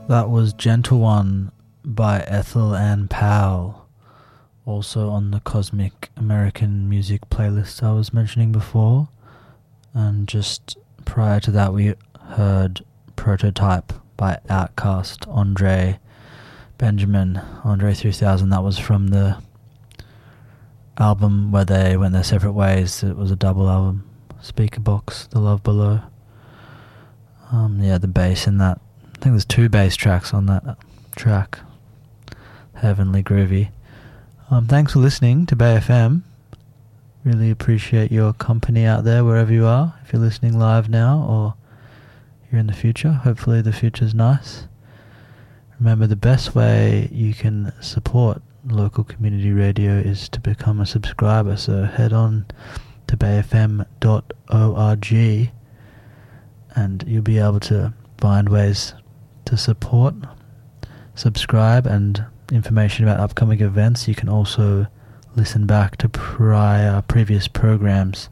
That was Gentle One by Ethel Ann Powell, also on the Cosmic American Music playlist I was mentioning before. And just prior to that we heard Prototype by Outkast, Andre Benjamin, Andre 3000. That was from the album where they went their separate ways. It was a double album, Speaker Box, The Love Below. The bass in that, I think there's 2 bass tracks on that track. Heavenly groovy. Thanks for listening to Bay FM. Really appreciate your company out there wherever you are. If you're listening live now or you're in the future, hopefully the future's nice. Remember, the best way you can support local community radio is to become a subscriber. So head on to bayfm.org and you'll be able to find ways to support, subscribe, and information about upcoming events. You can also listen back to previous programs.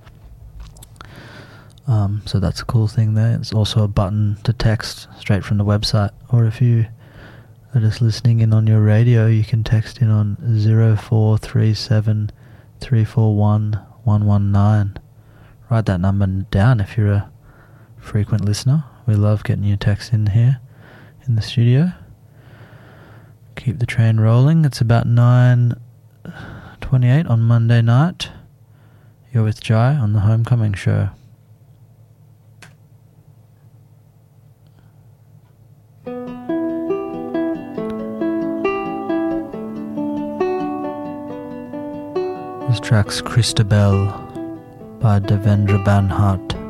So that's a cool thing there. It's also a button to text straight from the website, or if you are just listening in on your radio, you can text in on 0437 341 119. Write that number down if you're a frequent listener. We love getting your texts in here in the studio. Keep the train rolling. It's about 9:28 on Monday night. You're with Jai on the Homecoming Show. This track's Christabel by Devendra Banhart.